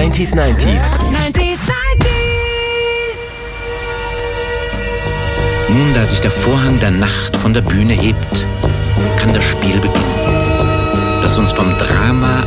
90s. 90s. Nun, da sich der Vorhang der Nacht von der Bühne hebt, kann das Spiel beginnen, das uns vom Drama